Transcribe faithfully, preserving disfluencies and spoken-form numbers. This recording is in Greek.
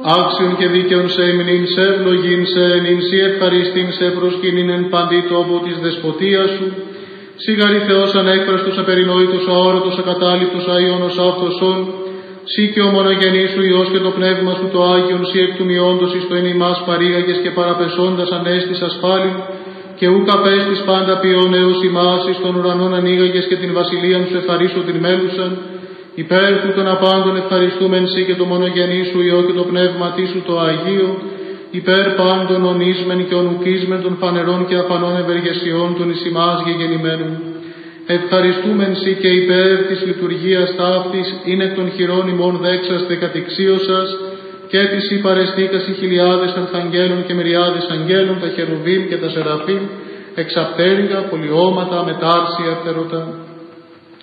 άξιον και δίκαιον σε εμνήν, σε ευλογήν σε ενήν, σι ευχαριστήν σε προσκυνήν εν παντή τόπο της δεσποτείας σου, σιγαρή Θεός ανέκφραστος, απερινόητος, αόρατος, ακατάληπτος, αΐωνος αυτοσόν, σι και ο μονογενής σου Υιός και το πνεύμα σου το Άγιον, σι εκ του μειόντος εις το εν ημάς παρήγαγες και παραπεσώντας ανέστης ασφάλιν, και ούκ απέστης πάντα ποιόν έως ημάς εις των ουρανών ανοίγαγες και την βασιλείαν σου ευχαρίστω την μέλουσαν, υπέρ του των απάντων ευχαριστούμεν σοι και το μονογενή σου Υιό και το πνεύματί σου το Αγίο, υπέρ πάντων ονίσμεν και ονουκίσμεν των φανερών και αφανών ευεργεσιών των εις ημάς γεγεννημένων. Ευχαριστούμεν σοι και υπέρ της λειτουργίας ταύτης, είναι εκ των χειρών ημών δέξαστε κατηξίωσας, και της η παρεστήκας οι χιλιάδες αρχαγγέλων και μυριάδες αγγέλων, τα χερουβίμ και τα σεραφείμ, εξαπτέρυγα, πολιώματα, μετάρσια, φτερωτά.